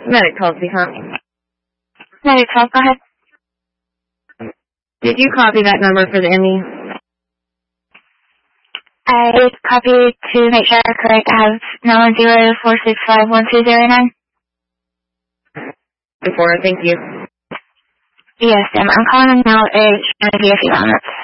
Medic policy, huh? Medic 12, go ahead. Did you copy that number for the ME? I copied to make sure I'm correct. I have 910-465-1209. Before, thank you. Yes, ma'am. I'm calling them now. It's going to be a few moments.